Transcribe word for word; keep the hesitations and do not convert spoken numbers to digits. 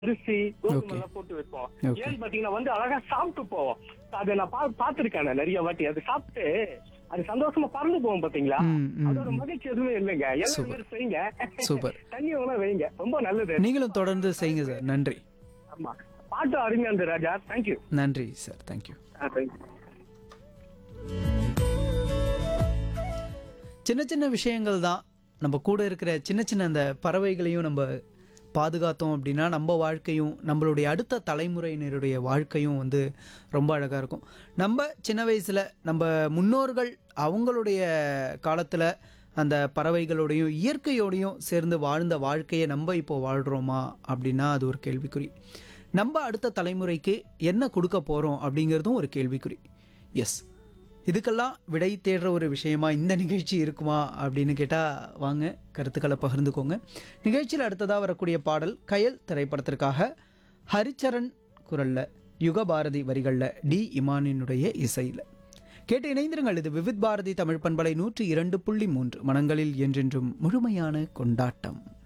அரிசி கோதுமை Okay. எல்லாம் போட்டு வைப்போம். Okay. ஏன்னு பாத்தீங்கன்னா வந்து அழகா சாப்பிட்டு போவோம். அதை நான் பா பாத்திருக்கேன் நிறைய வாட்டி. அது சாப்பிட்டு அது சந்தோஷமா பறந்து போவோம் பாத்தீங்களா? ம், ம், அதோட ம். மகிழ்ச்சி எதுவுமே இல்லைங்க. எல்லாம் Super. இந்த மாதிரி செய்யுங்க. சூப்பர். தண்ணி வேணா வைங்க, ரொம்ப நல்லது. நீங்களும் தொடர்ந்து செய்யுங்க சார். நன்றி. ஆமா, பாட்டு அருமையா இருந்தது ராஜா. தேங்க்யூ. நன்றி சார். தேங்க்யூ. சின்ன சின்ன விஷயங்கள் தான் நம்ம கூட இருக்கிற சின்ன சின்ன அந்த பறவைகளையும் நம்ம பாதுகாத்தோம் அப்படின்னா நம்ம வாழ்க்கையும் நம்மளுடைய அடுத்த தலைமுறையினருடைய வாழ்க்கையும் வந்து ரொம்ப அழகாக இருக்கும். நம்ம சின்ன வயசில் நம்ம முன்னோர்கள் அவங்களுடைய காலத்தில் அந்த பறவைகளோடையும் இயற்கையோடையும் சேர்ந்து வாழ்ந்த வாழ்க்கையை நம்ம இப்போ வாழ்கிறோமா அப்படின்னா அது ஒரு கேள்விக்குறி. நம்ம அடுத்த தலைமுறைக்கு என்ன கொடுக்க போகிறோம் அப்படிங்கிறதும் ஒரு கேள்விக்குறி. எஸ், இதுக்கெல்லாம் விடை தேடுற ஒரு விஷயமா இந்த நிகழ்ச்சி இருக்குமா அப்படின்னு கேட்டால் வாங்க கருத்துக்களை பகிர்ந்துக்கோங்க. நிகழ்ச்சியில் அடுத்ததாக வரக்கூடிய பாடல் கயல் திரைப்படத்திற்காக ஹரிச்சரன் குரலில் யுகபாரதி வரிகளில் டி இமானினுடைய இசையில் கேட்டு இணைந்திருங்கள். இது விவித் பாரதி தமிழ் பண்பலை நூற்றி இரண்டு புள்ளி மூன்று மனங்களில் என்றென்றும் முழுமையான கொண்டாட்டம்.